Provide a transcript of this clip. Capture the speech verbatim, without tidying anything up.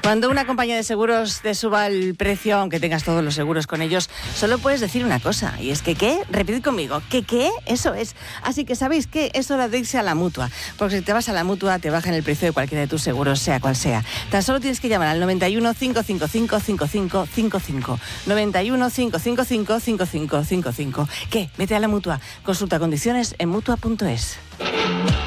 Cuando una compañía de seguros te suba el precio, aunque tengas todos los seguros con ellos, solo puedes decir una cosa, y es que ¿qué? Repetid conmigo, ¿qué qué? Eso es. Así que ¿sabéis qué? Es hora de irse a la Mutua, porque si te vas a la Mutua te bajan el precio de cualquiera de tus seguros, sea cual sea. Tan solo tienes que llamar al noventa y uno, cinco cinco cinco, cinco cinco cinco cinco, noventa y uno, cinco cinco cinco, cinco cinco cinco cinco. ¿Qué? Vete a la Mutua. Consulta condiciones en mutua punto es.